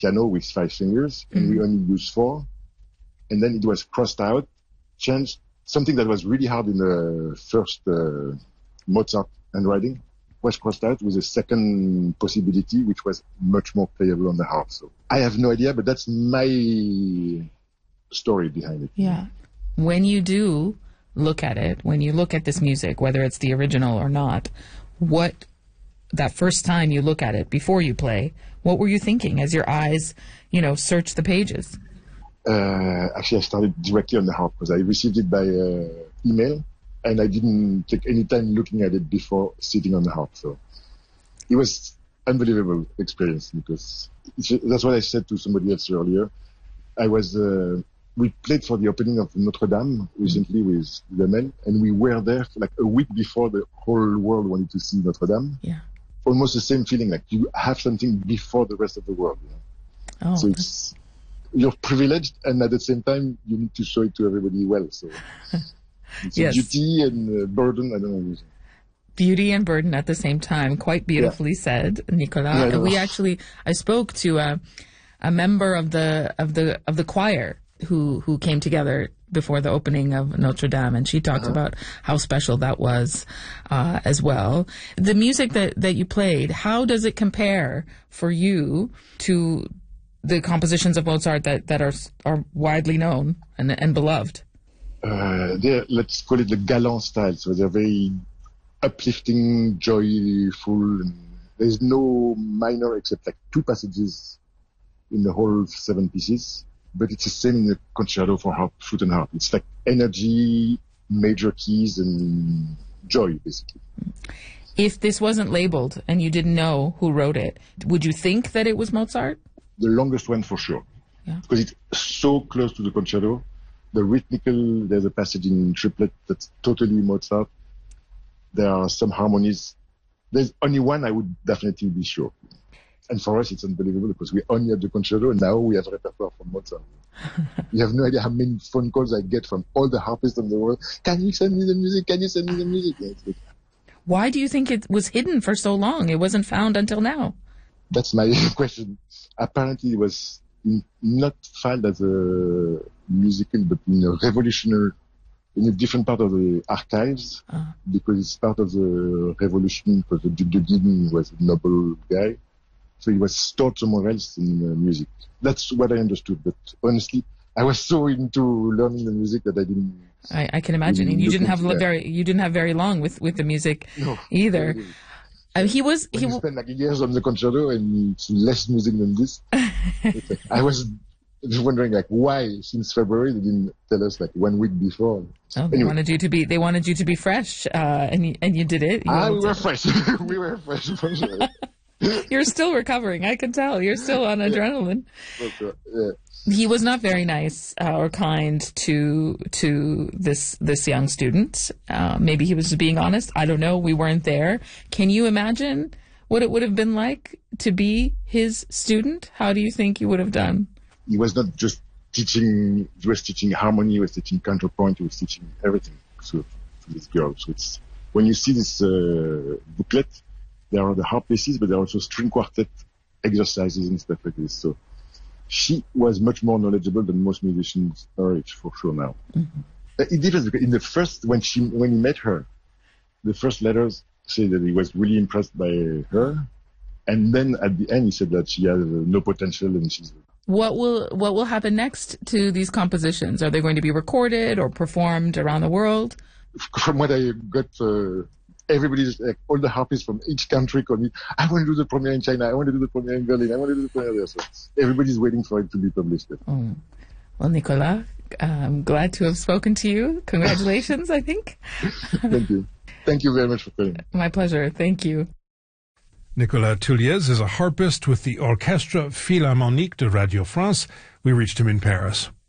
piano with 5 fingers, and we only used 4. And then it was crossed out, changed, something that was really hard in the first Mozart handwriting was crossed out with a second possibility, which was much more playable on the harp. So I have no idea, but that's my story behind it. Yeah. When you do look at it, when you look at this music, whether it's the original or not, what, that first time you look at it, before you play, what were you thinking as your eyes, search the pages? Actually, I started directly on the harp because I received it by email, and I didn't take any time looking at it before sitting on the harp. So it was unbelievable experience because that's what I said to somebody else earlier. We played for the opening of Notre Dame recently with the men, and we were there for like a week before the whole world wanted to see Notre Dame. Yeah. Almost the same feeling, like you have something before the rest of the world. Oh. So you're privileged, and at the same time, you need to show it to everybody well. So it's yes. Beauty and burden. I don't know. Beauty and burden at the same time. Quite beautifully said, Nicolas. Yeah, I spoke to a member of the choir who came together before the opening of Notre Dame, and she talked about how special that was as well. The music that you played, how does it compare for you to the compositions of Mozart that are widely known and beloved? Let's call it the galant style. So they're very uplifting, joyful. And there's no minor except like 2 passages in the whole 7 pieces. But it's the same in the concerto for harp, flute and harp. It's like energy, major keys, and joy, basically. If this wasn't labeled and you didn't know who wrote it, would you think that it was Mozart? The longest one for sure. Yeah. Because it's so close to the concerto. The rhythmical, there's a passage in triplet that's totally Mozart. There are some harmonies. There's only one I would definitely be sure. And for us, it's unbelievable because we only have the concerto, and now we have repertoire from Mozart. You have no idea how many phone calls I get from all the harpists in the world. Can you send me the music? Can you send me the music? Yeah, why do you think it was hidden for so long? It wasn't found until now. That's my question. Apparently, it was not filed as a musical, but in a revolutionary, in a different part of the archives, because it's part of the revolution, because the Duc de Guigny was a noble guy. So it was stored somewhere else in music. That's what I understood. But honestly, I was so into learning the music that I didn't. I can imagine. And you didn't have very long with the music either. He spent like years on the concerto, and it's less music than this. I was wondering like why since February they didn't tell us like 1 week before. Oh, they wanted you to be fresh, and you did it. We were fresh. We were fresh for sure. You're still recovering. I can tell. You're still on adrenaline. Okay. Yeah. He was not very nice or kind to this young student. Maybe he was being honest. I don't know. We weren't there. Can you imagine what it would have been like to be his student? How do you think you would have done? He was not just teaching. He was teaching harmony. He was teaching counterpoint. He was teaching everything. So to this girl. So it's when you see this booklet. There are the harp pieces, but there are also string quartet exercises and stuff like this. So she was much more knowledgeable than most musicians our age, for sure now. Mm-hmm. It differs because in the first, when he met her, the first letters say that he was really impressed by her. And then at the end, he said that she has no potential and she's... What will happen next to these compositions? Are they going to be recorded or performed around the world? From what I got... everybody's like all the harpists from each country call me. I want to do the premiere in China. I want to do the premiere in Berlin. I want to do the premiere there. So everybody's waiting for it to be published. Oh. Well, Nicolas, I'm glad to have spoken to you. Congratulations, I think. Thank you. Thank you very much for coming. My pleasure. Thank you. Nicolas Tulliez is a harpist with the Orchestre Philharmonique de Radio France. We reached him in Paris.